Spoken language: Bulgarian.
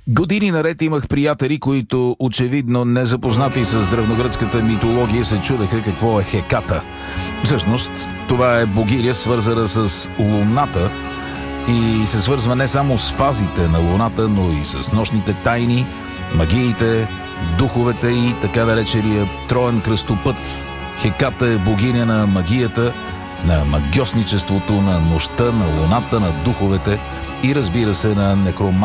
Години наред имах приятели, които очевидно незапознати с древногръцката митология се чудеха какво е Хеката. Всъщност, това е богиня, свързана с Луната и се свързва не само с фазите на Луната, но и с нощните тайни, магиите, духовете и така наречения троен кръстопът. Хеката е богиня на магията, на магьосничеството, на нощта, на Луната, на духовете и разбира се на некромантията.